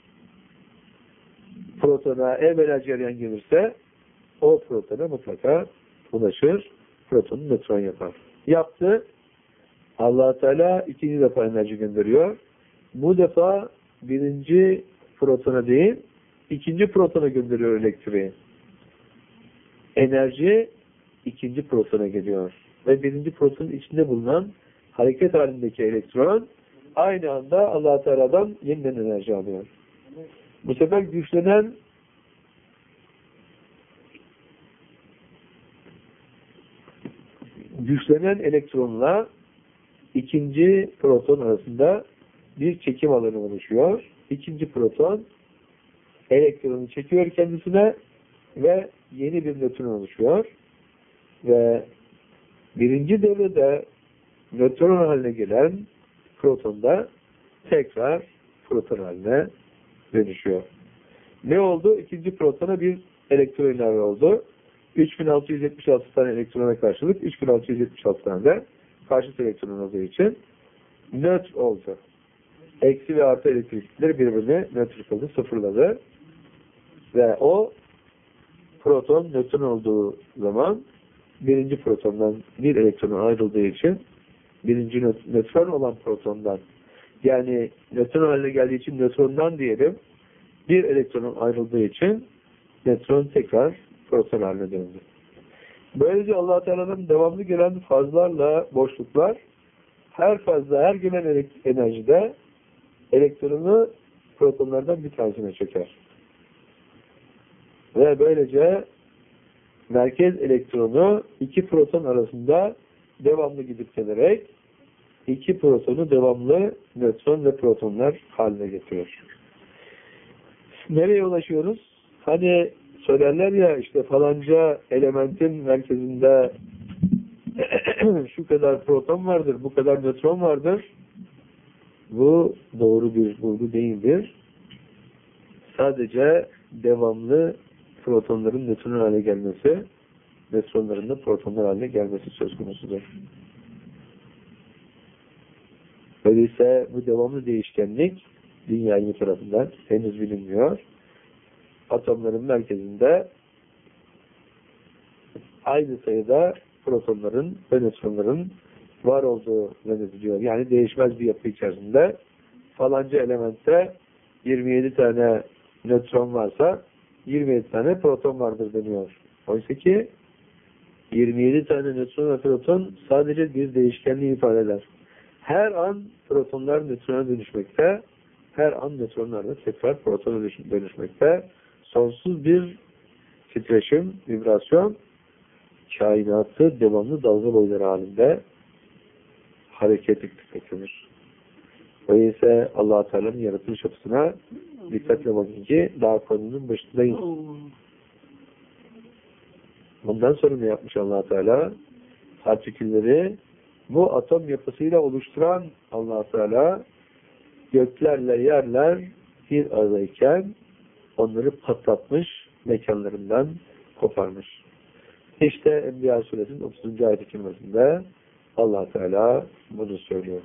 protona evvela cereyan gelirse o protona mutlaka ulaşır. Protonu nötron yapar. Yaptı. Allah Teala ikinci defa enerji gönderiyor. Bu defa birinci protona değil, ikinci protona gönderiyor elektriği. Enerji ikinci protona geliyor. Ve birinci protonun içinde bulunan hareket halindeki elektron aynı anda Allah Teala'dan yeniden enerji alıyor. Bu sefer güçlenen güçlenen elektronla ikinci proton arasında bir çekim alanı oluşuyor. İkinci proton elektronu çekiyor kendisine ve yeni bir nötron oluşuyor. Ve birinci devrede nötron haline gelen proton da tekrar proton haline dönüşüyor. Ne oldu? İkinci protona bir elektron ilave oldu. üç bin altı yüz yetmiş altı tane elektrona karşılık üç bin altı yüz yetmiş altı tane de karşıt elektron olduğu için nötr oldu. Eksi ve artı elektrikleri birbirini nötr kıldı, sıfırladı. Ve o proton nötron olduğu zaman birinci protondan bir elektron ayrıldığı için birinci nötron olan protondan, yani nötron haline geldiği için nötrondan diyelim, bir elektronun ayrıldığı için nötron tekrar proton haline döndü. Böylece Allah Teala'nın devamlı gelen fazlarla boşluklar her fazla her gelen enerjide elektronu protonlardan bir tanesine çeker. Ve böylece merkez elektronu iki proton arasında devamlı gidip gelerek iki protonu devamlı nötron ve protonlar haline getiriyor. Nereye ulaşıyoruz? Hani söylerler ya işte falanca elementin merkezinde şu kadar proton vardır, bu kadar nötron vardır. Bu doğru bir bulgu değildir. Sadece devamlı protonların nötron haline gelmesi, nötronların da protonlar haline gelmesi söz konusudur. Öyleyse bu devamlı değişkenlik dünya ilmi tarafından henüz bilinmiyor. Atomların merkezinde aynı sayıda protonların ve nötronların var olduğu zannediliyor. Yani değişmez bir yapı içerisinde falanca elementte yirmi yedi tane nötron varsa yirmi yedi tane proton vardır deniyor. Oysa ki yirmi yedi tane nötron ve proton sadece bir değişkenliği ifade eder. Her an protonlar nötrona dönüşmekte, her an nötronlar da tekrar protona dönüşmekte. Sonsuz bir titreşim, vibrasyon, kainatı devamlı dalga boyları halinde hareket etmektedir. Öyleyse Allah Teala'nın yaratılış yapısına dikkatle bakın ki daha konunun başındayız. Bundan sonra ne yapmış Allah Teala? Partikülleri bu atom yapısıyla oluşturan Allah Teala göklerle yerler bir aradayken onları patlatmış, mekanlarından koparmış. İşte Enbiya Suresinin otuzuncu ayet-i kerimesinde Allah Teala bunu söylüyor.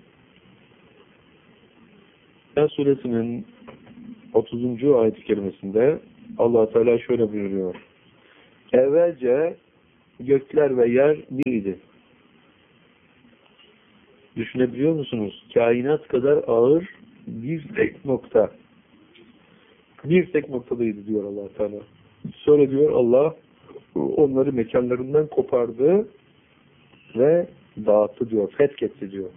Enbiya Suresinin otuzuncu ayet-i kerimesinde Allah Teala şöyle buyuruyor. Evvelce gökler ve yer biriydi. Düşünebiliyor musunuz? Kainat kadar ağır bir tek nokta. Bir tek noktadaydı diyor Allah Teala. Sonra diyor Allah onları mekanlarından kopardı ve dağıttı diyor. Fethetti diyor.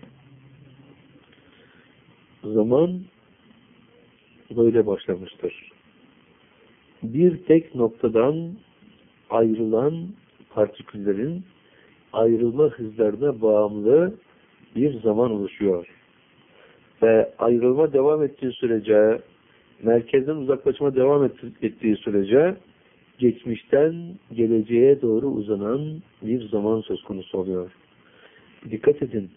Zaman böyle başlamıştır. Bir tek noktadan ayrılan partiküllerin ayrılma hızlarına bağımlı bir zaman oluşuyor. Ve ayrılma devam ettiği sürece, merkezden uzaklaşma devam ettiği sürece geçmişten geleceğe doğru uzanan bir zaman söz konusu oluyor. Dikkat edin.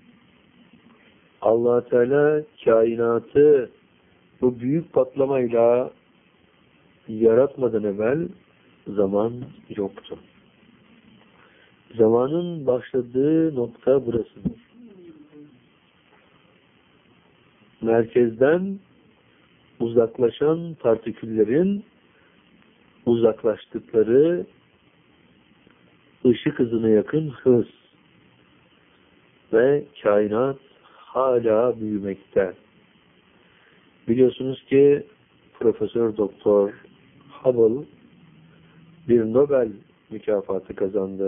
Allah Teala kainatı bu büyük patlamayla yaratmadan evvel zaman yoktu. Zamanın başladığı nokta burasıdır. Merkezden uzaklaşan partiküllerin uzaklaştıkları ışık hızına yakın hız ve kainat hala büyümekte. Biliyorsunuz ki Profesör Doktor Hubble bir Nobel mükafatı kazandı.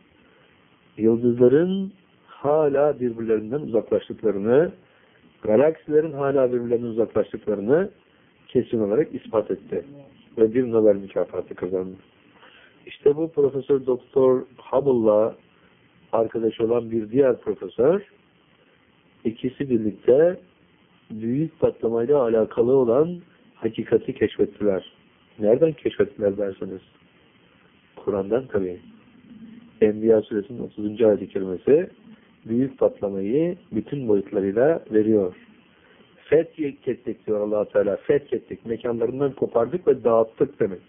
Yıldızların hala birbirlerinden uzaklaştıklarını, galaksilerin hala birbirlerinden uzaklaştıklarını kesin olarak ispat etti. Ve bir Nobel mükafatı kazandı. İşte bu Profesör Doktor Hubble'la arkadaş olan bir diğer profesör, ikisi birlikte büyük patlamayla alakalı olan hakikati keşfettiler. Nereden keşfettiler derseniz? Kur'an'dan tabii. Enbiya suresinin otuzuncu ayet-i kerimesi büyük patlamayı bütün boyutlarıyla veriyor. Fethettik diyor Allah Teala. Fethettik. Mekanlarından kopardık ve dağıttık demek.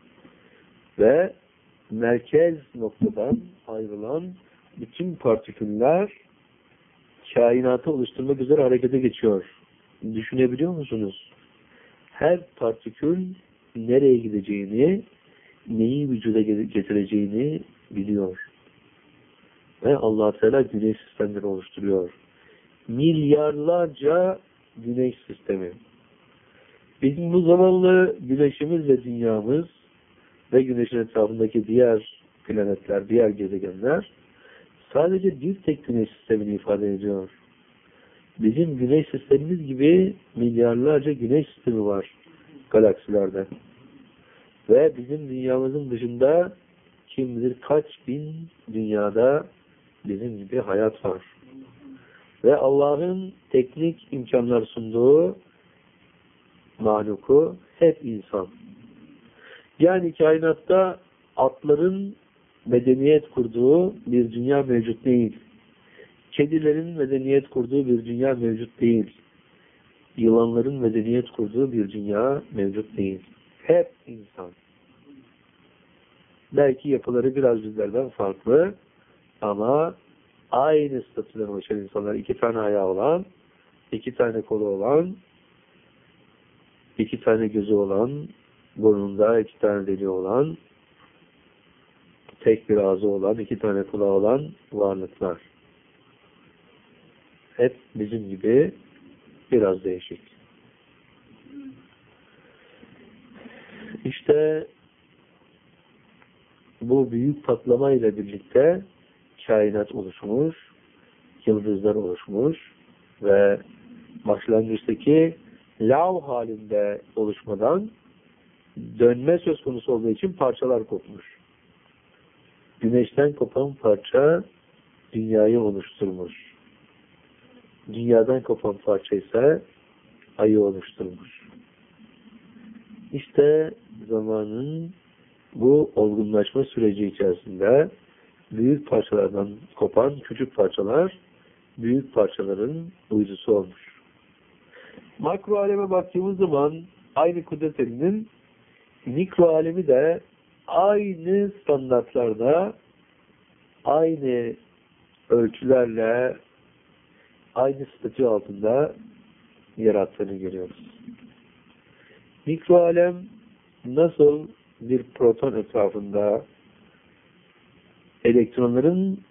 Ve merkez noktadan ayrılan bütün partiküller kainatı oluşturmak üzere harekete geçiyor. Düşünebiliyor musunuz? Her partikül nereye gideceğini, neyi vücuda getireceğini biliyor. Ve Allah Teala güneş sistemleri oluşturuyor. Milyarlarca güneş sistemi. Bizim bu zamanlı güneşimiz ve dünyamız ve güneşin etrafındaki diğer planetler, diğer gezegenler sadece bir tek güneş sistemini ifade ediyor. Bizim güneş sistemimiz gibi milyarlarca güneş sistemi var galaksilerde. Ve bizim dünyamızın dışında kim bilir kaç bin dünyada bizim gibi hayat var. Ve Allah'ın teknik imkanlar sunduğu mahluku hep insan. Yani kainatta atların medeniyet kurduğu bir dünya mevcut değil. Kedilerin medeniyet kurduğu bir dünya mevcut değil. Yılanların medeniyet kurduğu bir dünya mevcut değil. Hep insan. Belki yapıları biraz bizlerden farklı ama aynı statüden oluşan insanlar, iki tane ayağı olan, iki tane kolu olan, iki tane gözü olan, burnunda iki tane deliği olan, tek bir ağzı olan, iki tane kulağı olan varlıklar. Hep bizim gibi biraz değişik. İşte bu büyük patlama ile birlikte kainat oluşmuş, yıldızlar oluşmuş ve başlangıçtaki lav halinde oluşmadan dönme söz konusu olduğu için parçalar kopmuş. Güneşten kopan parça dünyayı oluşturmuş. Dünyadan kopan parça ise ayı oluşturmuş. İşte zamanın bu olgunlaşma süreci içerisinde büyük parçalardan kopan küçük parçalar büyük parçaların uydusu olmuş. Makro aleme baktığımız zaman aynı kudret elinin mikro alemi de aynı standartlarda, aynı ölçülerle, aynı statü altında yarattığını görüyoruz. Mikro alem nasıl bir proton etrafında elektronların